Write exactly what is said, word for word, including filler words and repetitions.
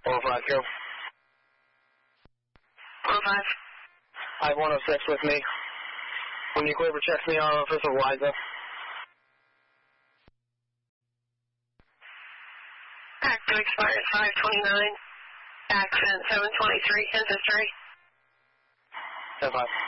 four oh five, go. four oh five. I have one oh six with me. When you clear for checks me on office of Liza. Active expired five twenty-nine. Accent seven twenty-three, Kansas three. ten five.